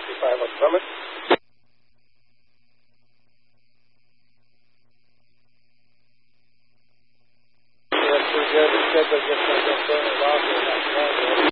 55 on Summit. Yes, we're good. It's good. They're just going to get there.